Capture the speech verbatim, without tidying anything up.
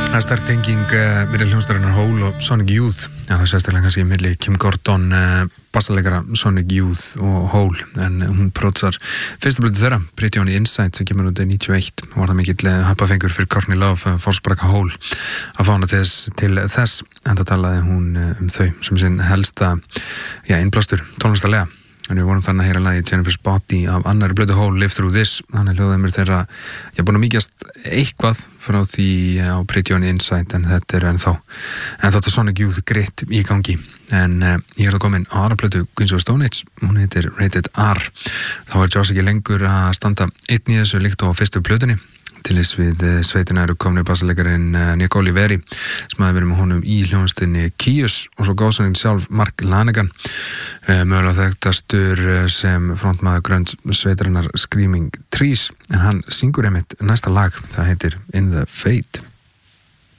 Það er sterk tenging uh, milli hljómsveitarinnar Hole og Sonic Youth. Já, það er sérstaklega kannski milli Kim Gordon, uh, bassaleikara Sonic Youth og Hole, en hún prótsar fyrstu blötu þeirra, Pretty on the Inside, sem kemur út í níutíu og eitt. Var það mikill happafengur fyrir Courtney Love, fórspraka Hole, að fá hana til þess, til þess. Enda talaði hún uh, um þau sem sinn helsta, já, innblástur tónlistarlega. En við vorum þarna að heyra lagi Jennifer's Body af annarri blötu Hole, Live Through This. Þannig hljóðaði mér þeirra, ég er búin að mýkjast eitthvað frá því á Pretty on the Inside, en þetta er ennþá. En þátt að Sonic Youth gritt í gangi. En uh, ég er það komin á aðra blötu Queens of Stone Age, hún heitir Rated R. Þá er Joss ekki lengur að standa einn í þessu líkt á fyrstu blötunni. Til þess við sveitina eru komni bassaleikarin Nick Oliveri sem hafi verið með honum í hljónstinni Kius og svo góðsanninn sjálf Mark Lanegan, mögulega þekktastur sem frontmaður grönns sveitarinnar Screaming Trees, en hann syngur einmitt næsta lag, það heitir In the Fade.